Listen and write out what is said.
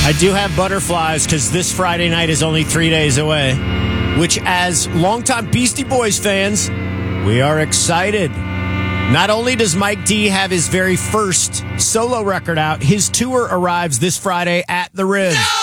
I do have butterflies because this Friday night is only 3 days away, which as longtime Beastie Boys fans, we are excited. Not only does Mike D have his very first solo record out, his tour arrives this Friday at the Ridge.